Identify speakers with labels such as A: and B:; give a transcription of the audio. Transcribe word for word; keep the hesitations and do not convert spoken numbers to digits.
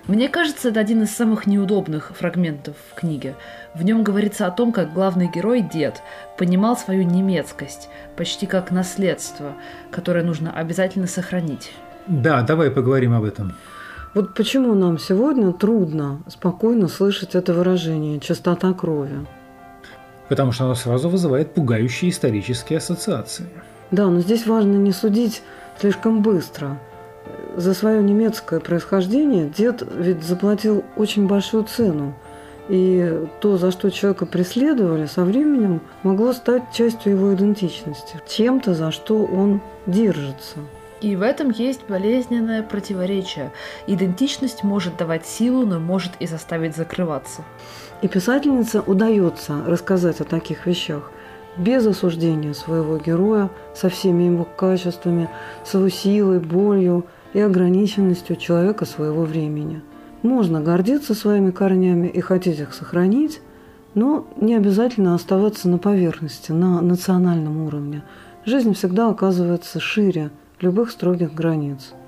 A: Мне кажется, это один из самых неудобных фрагментов в книге. В нем говорится о том, как главный герой, дед, понимал свою немецкость, почти как наследство, которое нужно обязательно сохранить.
B: Да, давай поговорим об этом.
C: Вот почему нам сегодня трудно спокойно слышать это выражение «чистота крови».
B: Потому что оно сразу вызывает пугающие исторические ассоциации.
C: Да, но здесь важно не судить слишком быстро. За свое немецкое происхождение дед ведь заплатил очень большую цену. И то, за что человека преследовали, со временем могло стать частью его идентичности, чем-то, за что он держится.
A: И в этом есть болезненное противоречие. Идентичность может давать силу, но может и заставить закрываться.
C: И писательнице удается рассказать о таких вещах без осуждения своего героя, со всеми его качествами, с его силой, болью и ограниченностью человека своего времени. Можно гордиться своими корнями и хотеть их сохранить, но не обязательно оставаться на поверхности, на национальном уровне. Жизнь всегда оказывается шире любых строгих границ.